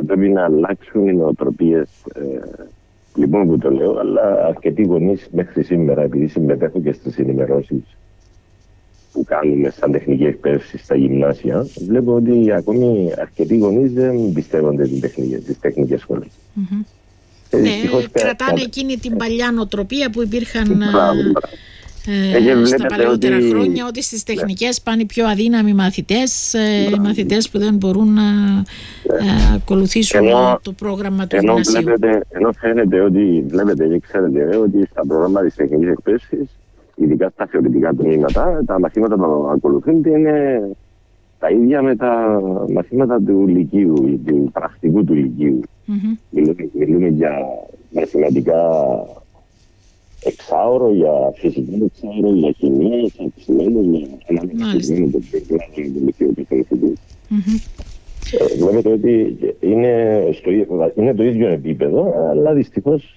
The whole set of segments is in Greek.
πρέπει να αλλάξουν οι νοοτροπίες. Λοιπόν που το λέω, αλλά αρκετοί γονείς μέχρι σήμερα, επειδή συμμετέχω και στις ενημερώσεις που κάνουμε σαν τεχνική εκπαίδευση στα γυμνάσια, βλέπω ότι ακόμη αρκετοί γονείς δεν πιστεύονται στις τεχνικές σχολές. Κρατάνε εκείνη την παλιά νοοτροπία που υπήρχαν στα παλαιότερα χρόνια, ότι στις τεχνικές πάνε οι πιο αδύναμοι μαθητές που δεν μπορούν να ακολουθήσουν το πρόγραμμα του γυμνασίου. Ενώ φαίνεται ότι, βλέπετε και ξέρετε ότι στα προγράμματα της τεχνικής εκπαίδευσης, ειδικά στα θεωρητικά τμήματα, τα μαθήματα που ακολουθούνται είναι τα ίδια με τα μαθήματα του λυκείου, του πρακτικού του λυκείου. Μιλούμε για μαθηματικά εξάωρο, για φυσική εξάωρο, για χημεία, για ψηλένες, για ανάλυση του λυκείου του Θεοφιλίου. Βλέπετε ότι είναι το ίδιο επίπεδο, αλλά δυστυχώς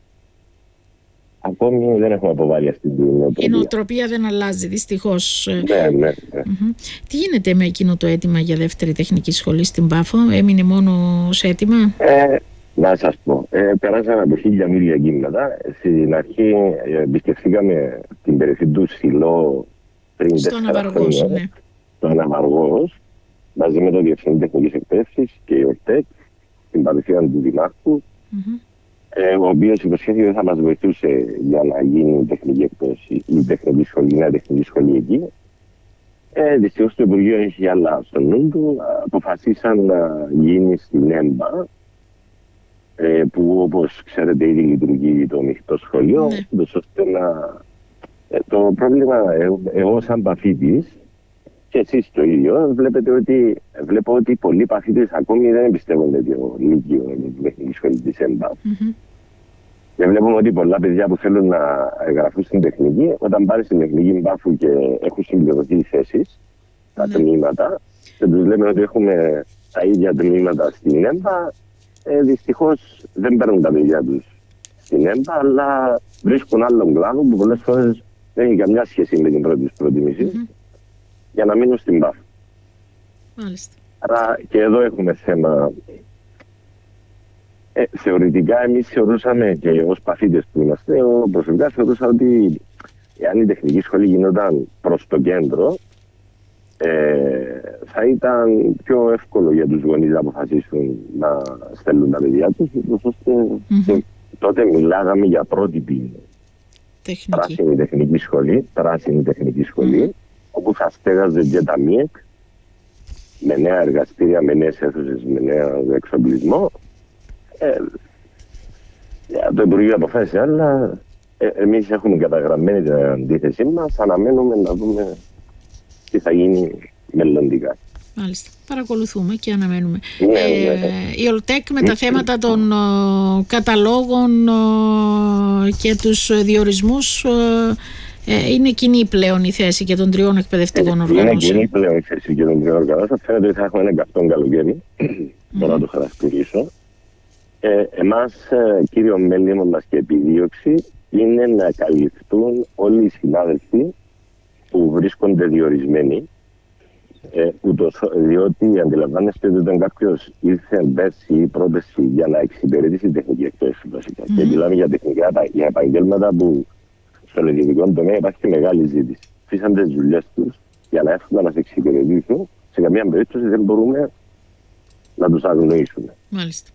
ακόμη δεν έχουμε αποβάλει αυτή την νοοτροπία. Η νοοτροπία δεν αλλάζει, δυστυχώς. Ναι. Τι γίνεται με εκείνο το αίτημα για δεύτερη τεχνική σχολή στην Πάφο, έμεινε μόνο σε αίτημα? Να σας πω, περάσαμε από 1000 μίλια κύματα. Στην αρχή επισκεφθήκαμε την περιοχή του Σιλό πριν 4 χρόνια, στο Αναβαργός, μαζί με τον Διευθυντή Τεχνικής Εκπαίδευσης και η ΟΡΤΕΚ, την παρουσία του Δημάρχου, ο οποίος υποσχέθηκε ότι θα μας βοηθούσε για να γίνει τεχνική εκπαίδευση, η τεχνική σχολή, η νέα τεχνική σχολή εκεί. Δυστυχώς το Υπουργείο έχει άλλα στο νου του, αποφασίσαν να γίνει στην ΕΜΠΑ, που όπως ξέρετε ήδη λειτουργεί το μειχτό σχολείο, ώστε να... Το πρόβλημα, εγώ σαν παθήτης, και εσείς το ίδιο, βλέπω ότι πολλοί παθήτες ακόμη δεν εμπιστεύονται το Λύκειο, την τεχνική σχολή της ΕΜΠΑ. Και βλέπουμε ότι πολλά παιδιά που θέλουν να εγγραφούν στην τεχνική, όταν πάρει στην τεχνική Πάφου και έχουν συμπληρωθεί οι θέσεις, τα τμήματα, και τους λέμε ότι έχουμε τα ίδια τμήματα στην ΕΜΠΑ, δυστυχώς δεν παίρνουν τα παιδιά τους στην ΕΜΠΑ, αλλά βρίσκουν άλλον κλάδο που πολλές φορές δεν έχει καμιά σχέση με την πρώτη τους προτίμηση, για να μείνουν στην Πάφο. Άρα και εδώ έχουμε θέμα. Θεωρητικά εμείς θεωρούσαμε, και ως παθήτες που είμαστε, προσωπικά θεωρούσα ότι αν η τεχνική σχολή γινόταν προς το κέντρο, θα ήταν πιο εύκολο για τους γονείς να αποφασίσουν να στέλνουν τα παιδιά τους, ώστε τότε μιλάγαμε για πρότυπη πράσινη τεχνική σχολή, όπου θα στέγαζε και τα ΜΙΕΚ με νέα εργαστήρια, με νέες αίθουσες, με νέο εξοπλισμό. Το Υπουργείο αποφάσισε, αλλά εμείς έχουμε καταγραμμένη την αντίθεσή μας, αναμένουμε να δούμε τι θα γίνει μελλοντικά. Μάλιστα. Παρακολουθούμε και αναμένουμε. Η ΟΛΤΕΚ με τα θέματα των καταλόγων και τους διορισμούς είναι κοινή πλέον η θέση και των 3 εκπαιδευτικών οργανώσεων. Είναι κοινή πλέον η θέση και των 3 οργανώσεων. Φαίνεται ότι θα έχουμε ένα καυτόν καλοκαίρι. Μπορώ να το χαρακτηρίσω. Εμάς, κύριο μέλημα μας και επιδίωξη είναι να καλυφθούν όλοι οι συνάδελφοι που βρίσκονται διορισμένοι, διότι αντιλαμβάνεστε ότι όταν κάποιος ήρθε πέρσι ή πρόπερσι για να εξυπηρετήσει τεχνική εκπαίδευση βασικά, και μιλάμε για επαγγέλματα που στον ιδιωτικό τομέα υπάρχει μεγάλη ζήτηση. Φύσαν τις δουλειές τους για να έρθουν να μας εξυπηρετήσουν, σε καμία περίπτωση δεν μπορούμε να τους αγνοήσουμε. Μάλιστα.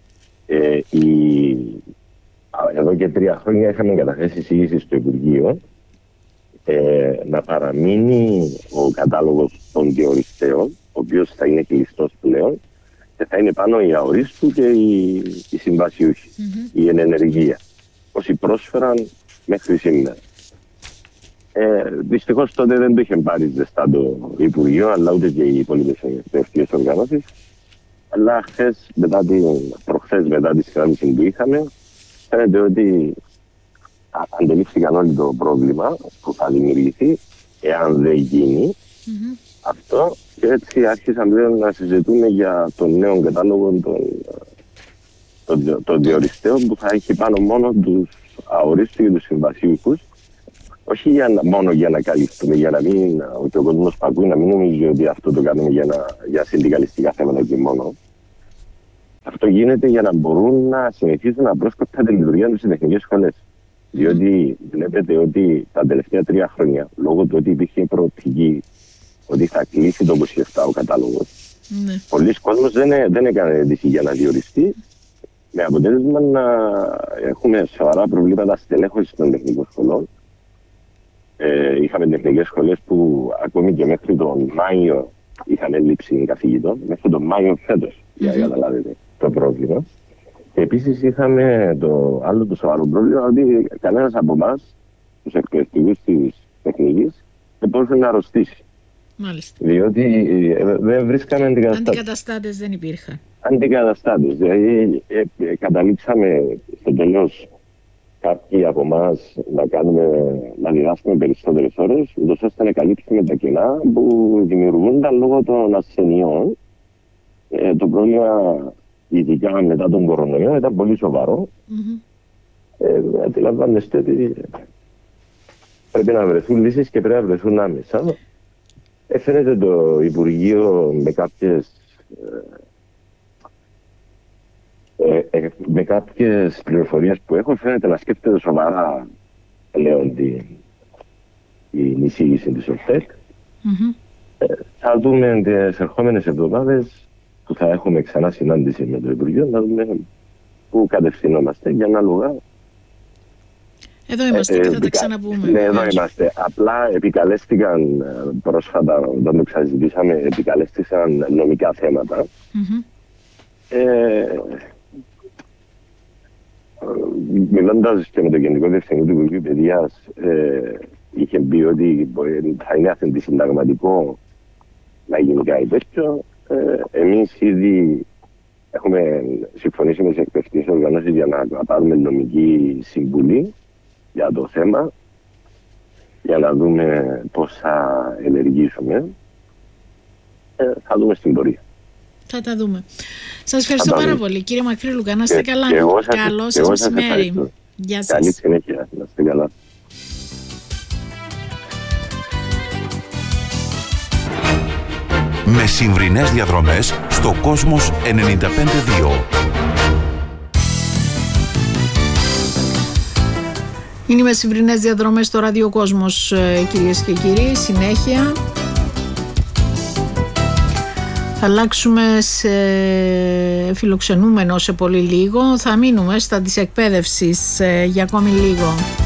Εδώ και 3 χρόνια είχαμε καταθέσει εισήγηση στο Υπουργείο να παραμείνει ο κατάλογος των διοριστέων, ο οποίος θα είναι κλειστός πλέον και θα είναι πάνω οι αορίστου και οι συμβασιούχοι, η ενεργεία, όσοι πρόσφεραν μέχρι σήμερα. Δυστυχώς τότε δεν το είχε πάρει ζεστά το Υπουργείο, αλλά ούτε και οι υπόλοιπες εκπαιδευτικές οργανώσεις. Αλλά προχθές μετά τη συνάντηση που είχαμε, φαίνεται ότι αντιλήφθηκαν όλοι το πρόβλημα που θα δημιουργηθεί εάν δεν γίνει αυτό, και έτσι άρχισαν πλέον να συζητούμε για τον νέο κατάλογο των διοριστέων που θα έχει πάνω μόνο τους αορίστους και τους συμβασίουχους, όχι μόνο για να καλυφθούμε, για να μην και ο κόσμος που ακούει να μην νομίζει ότι αυτό το κάνουμε για συνδικαλιστικά θέματα και μόνο. αυτό γίνεται για να μπορούν να συνεχίσουν απρόσκοπτα τη λειτουργία τους στις τεχνικές σχολές. Διότι βλέπετε ότι τα τελευταία 3 χρόνια, λόγω του ότι υπήρχε προοπτική ότι θα κλείσει το 27 ο κατάλογος, πολλοί κόσμος δεν έκανε αίτηση για να διοριστεί, με αποτέλεσμα να έχουμε σοβαρά προβλήματα στελέχωσης των τεχνικών σχολών. Είχαμε τεχνικές σχολές που ακόμη και μέχρι τον Μάιο είχαν έλλειψη καθηγητών, μέχρι τον Μάιο φέτος, για να καταλάβετε το πρόβλημα. Και επίσης είχαμε το άλλο το σοβαρό πρόβλημα ότι κανένας από εμάς, τους εκπαιδευτικούς της τεχνικής, δεν μπορούσε να αρρωστήσει. Μάλιστα. Διότι δεν βρίσκαμε αντικαταστάτες. Αντικαταστάτες δεν υπήρχαν. Αντικαταστάτες. Δηλαδή καταλήξαμε στο τέλος κάποιοι από εμάς να διδάσκουμε περισσότερες ώρες, ούτως ώστε να καλύψουμε τα κενά που δημιουργούνταν λόγω των ασθενειών. Το πρόβλημα, ειδικά μετά τον κορονοϊό, ήταν πολύ σοβαρό. Αντιλαμβάνεστε ότι πρέπει να βρεθούν λύσεις και πρέπει να βρεθούν άμεσα. Φαίνεται το Υπουργείο με κάποιες πληροφορίες που έχω, φαίνεται να σκέφτεται σοβαρά πλέον την εισήγηση της ΟΤΕΚ. Θα δούμε τις ερχόμενες εβδομάδες που θα έχουμε ξανά συνάντηση με το Υπουργείο, να δούμε πού κατευθυνόμαστε για ανάλογα. Εδώ είμαστε και θα τα ξαναπούμε. Ναι, εδώ είμαστε. Απλά επικαλέστηκαν πρόσφατα, όταν το ξαναζητήσαμε, επικαλέστηκαν νομικά θέματα. Μιλώντας και με τον Γενικό Διευθυντή του Υπουργείου Παιδείας, είχε πει ότι θα είναι αντισυνταγματικό να γίνει κάτι τέτοιο. Εμείς ήδη έχουμε συμφωνήσει με τις εκπαιδευτικές οργανώσεις για να πάρουμε νομική συμβουλή για το θέμα, για να δούμε πώς θα ενεργήσουμε. Θα δούμε στην πορεία. Θα τα δούμε. Σας ευχαριστώ πάρα πολύ, κύριε Μακρύλουκα. Να είστε καλά. Καλό σας μεσημέρι. Γεια σας. Καλή συνέχεια. Να είστε καλά. Με συμβρινές διαδρομές στο Κόσμος 95.2. Είναι οι μεσημβρινές διαδρομές στο Ράδιο Κόσμος, κυρίες και κύριοι. Συνέχεια. Θα αλλάξουμε σε φιλοξενούμενο σε πολύ λίγο. Θα μείνουμε στα της εκπαίδευσης για ακόμη λίγο.